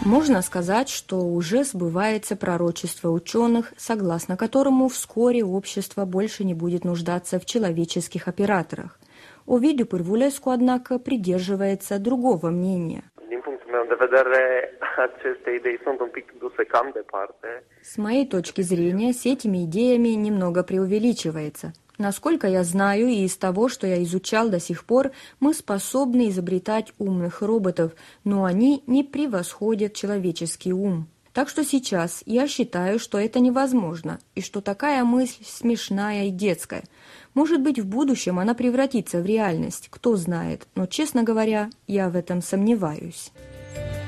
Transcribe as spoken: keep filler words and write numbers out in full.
Можно сказать, что уже сбывается пророчество ученых, согласно которому вскоре общество больше не будет нуждаться в человеческих операторах. Овидиu Pârvulescu, однако, придерживается другого мнения. С моей точки зрения, с этими идеями немного преувеличивается. Насколько я знаю, и из того, что я изучал до сих пор, мы способны изобретать умных роботов, но они не превосходят человеческий ум. Так что сейчас я считаю, что это невозможно, и что такая мысль смешная и детская. Может быть, в будущем она превратится в реальность, кто знает, но, честно говоря, я в этом сомневаюсь.